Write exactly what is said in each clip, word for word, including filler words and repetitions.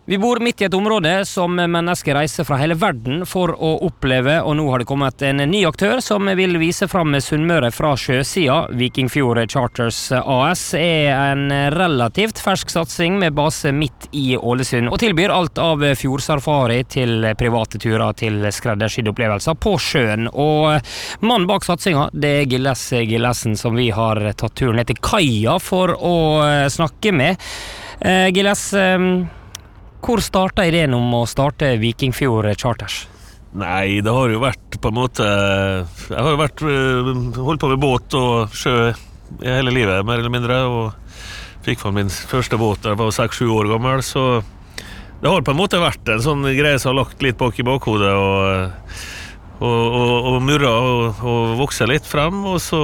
Vi bor midt i et område som mennesker reiser fra hele verden for å oppleve, og nå har det kommet en ny aktør som vil vise fram Sunnmøre fra sjøsida. Vikingfjord Charters A S er en relativt fersk satsing med base midt i Ålesund, og tilbyr alt av fjordsafari til private turer til skreddersydde opplevelser på sjøen. Og mannen bak satsinga, det er Gilles Gillesen, som vi har tatt turen ned til kaia for å snakke med. Eh, Gilles, eh, hvor startet ideen om å starte Vikingfjord Charters? Nei, det har jo vært på en måte Jeg har jo vært holdt på med båt og sjø i hele livet, mer eller mindre, og fikk fra min første båt da jeg var seks sju år gammel, så det har på en måte vært en sånn greie som har lagt litt bak i bakhodet og, og, og, og murra og, og vokset litt frem, og så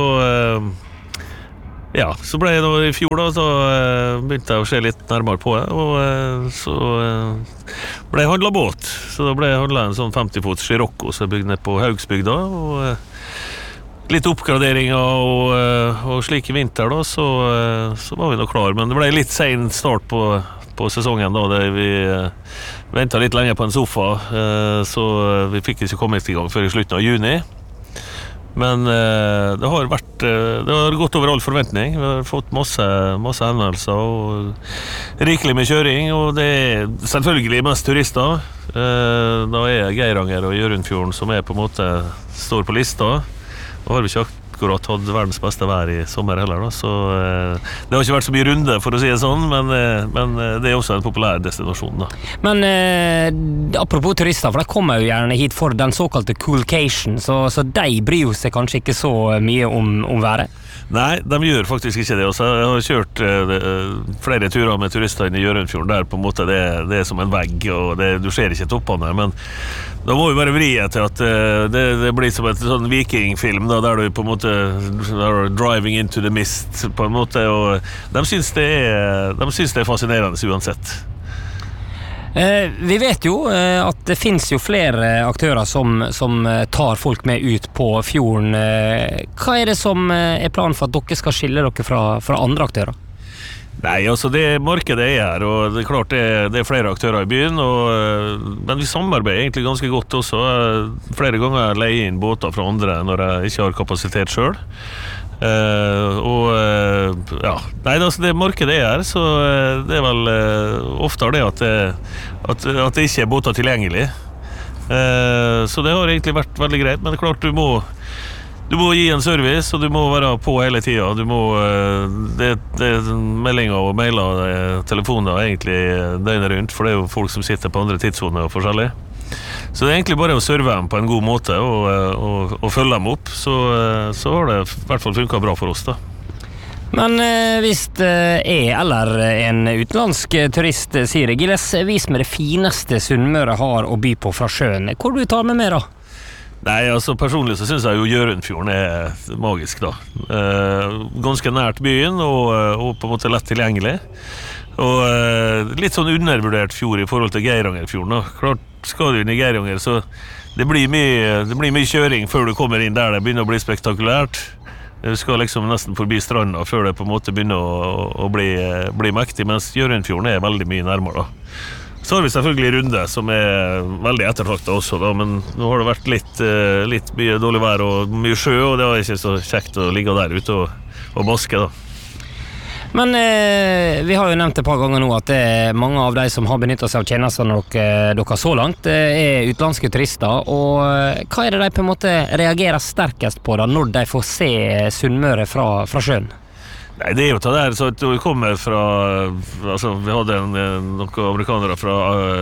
ja, så ble jeg da i fjor da, så uh, begynte jeg å se litt nærmere på det, og uh, så uh, ble jeg handlet båt. Så da ble jeg handlet en sånn femti-fots Scirocco som jeg bygde ned på Haugsbygda, og uh, litt oppgraderinger og, uh, og slik i vinter da, så, uh, så var vi nå klar. Men det ble litt sen start på, på sesongen da, der vi uh, ventet litt lenge på en sofa, uh, så vi fikk ikke kommet i gang før i slutten av juni. Men eh, det har vært eh, det har gått over all forventning. Vi har fått masse, masse hendelser og rikelig med kjøring, og det er selvfølgelig mest turister. Eh, da er Geiranger og Hjørundfjorden som er på en måte står på lista. Da har vi ikke akkurat hatt verdens beste vær i sommer heller da, så eh, det har ikke vært så mye runde for å si det sånn, men, eh, men det er også en populær destinasjon da. Men eh, apropos turister, for de kommer jo gjerne hit for den såkalte coolcation, så, så de bryr jo seg kanskje ikke så mye om, om været? Nei, de gjør faktisk ikke det. Også. Jeg har kjørt uh, flere turer med turister inn i Hjørundfjorden, der på en måte det, det er som en vegg, og det, du ser ikke toppene, men da må vi bare vri til at uh, det, det blir som et sånn vikingfilm, da, der du på en måte er driving into the mist, på en måte, og de synes det er, de synes det er fascinerende uansett. Eh, vi vet jo eh, at det finnes jo flere aktører som, som tar folk med ut på fjorden. Eh, hva er det som er planen for at dere skal skille dere fra, fra andre aktører? Nei, altså det markedet er her, og det er klart det er, det er flere aktører i byen, og, men vi samarbeider egentlig ganske godt også. Flere ganger jeg leier inn båter fra andre når jeg ikke har kapasitet selv. Uh, og uh, ja, nei, altså det markedet er her, så uh, det er vel uh, ofte det at, det at at det ikke er båter tilgjengelig, uh, så det har egentlig vært veldig greit. Men det er klart du må du må gi en service, og du må være på hele tiden. Du må uh, det, det er meldinger og mailer og telefoner egentlig døgnet rundt, for det er jo folk som sitter på andre tidssoner og forskjellig. Så det er egentlig bare å serve dem på en god måte og, og, og følge dem opp, så, så har det i hvert fall funket bra for oss da. Men eh, hvis jeg eller en utenlandsk turist sier det, Gilles, vis meg det fineste Sunnmøre har å by på fra sjøen, hvor du tar med meg da? Nei, altså personlig så synes jeg jo Hjørundfjorden er magisk da. Eh, ganske nært byen og, og på en måte lett tilgjengelig. Og eh, litt sånn undervurdert fjord i forhold til Geirangerfjorden da. Klart, skal du inn i Geiranger, så det blir, mye, det blir mye kjøring før du kommer inn der det begynner å bli spektakulært. Du skal liksom nesten forbi stranda før det på en måte begynner å, å bli, bli mektig, mens Hjørundfjorden er veldig mye nærmere da. Så har vi selvfølgelig Runde, som er veldig ettertraktet også da, men nå har det vært litt, litt mye dårlig vær og mye sjø, og det var ikke så kjekt å ligge der ute og, og baske da. Men eh, vi har jo nevnt et par ganger nå at det er mange av de som har benyttet seg av tjenestene dere, dere så langt er utenlandske turister, og hva er det de på en måte reagerer sterkest på da, når de får se Sunnmøre fra, fra sjøen? Nei, det er jo det der, så at vi kommer fra, altså vi hadde en, noen amerikanere fra,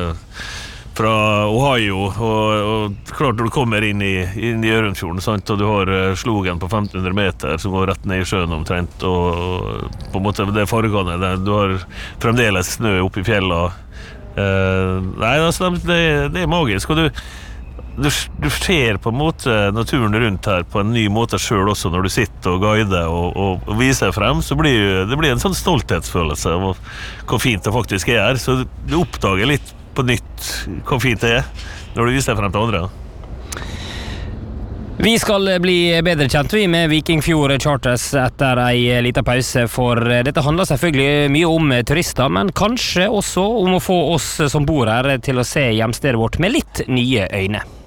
fra Ohio, og, og klart når du kommer inn i, inn i Hjørundfjorden, sant, og du har slogen på femten hundre meter som går rett ned i sjøen omtrent, og, og på en måte det er fargene, det, du har fremdeles snø oppe i fjellene. Uh, nei, altså, det, det er magisk, og du Du, du ser på en måte naturen rundt her på en ny måte selv også når du sitter og guider og, og, og viser frem, så blir det blir en sånn stolthetsfølelse av hvor fint det faktisk er her, så du oppdager litt på nytt hvor fint det er når du viser frem til andre. Vi skal bli bedre kjent vi med Viking Fjord Charters etter ei liten pause, for dette handler selvfølgelig mye om turister, men kanskje også om å få oss som bor her til å se hjemstedet vårt med litt nye øyne.